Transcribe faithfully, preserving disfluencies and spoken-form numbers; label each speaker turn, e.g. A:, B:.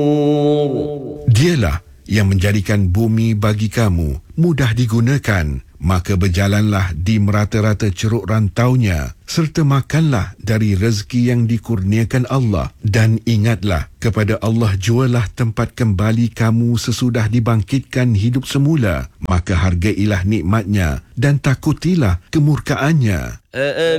A: Dialah yang menjadikan bumi bagi kamu mudah digunakan, maka berjalanlah di merata-rata ceruk rantaunya, serta makanlah dari rezeki yang dikurniakan Allah. Dan ingatlah, kepada Allah jualah tempat kembali kamu sesudah dibangkitkan hidup semula, maka hargailah nikmatnya dan takutilah kemurkaannya.